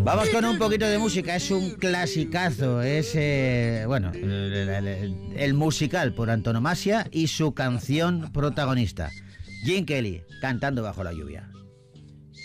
Vamos con un poquito de música, es un clasicazo, es bueno, el musical por antonomasia y su canción protagonista, Gene Kelly, cantando bajo la lluvia.